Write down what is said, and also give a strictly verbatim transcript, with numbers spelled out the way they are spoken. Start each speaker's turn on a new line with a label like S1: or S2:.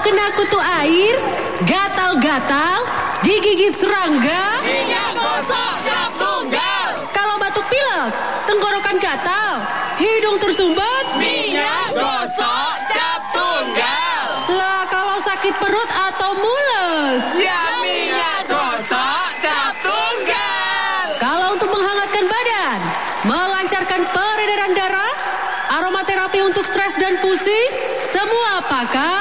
S1: kena kutu air, gatal-gatal, digigit serangga,
S2: minyak gosok cap tunggal.
S1: kalau batuk pilek, tenggorokan gatal, hidung tersumbat,
S2: Minyak gosok cap tunggal.
S1: lah kalau sakit perut atau mules,
S2: Ya minyak gosok cap tunggal.
S1: kalau untuk menghangatkan badan, melancarkan peredaran darah, aromaterapi untuk stres dan pusing, semua pakai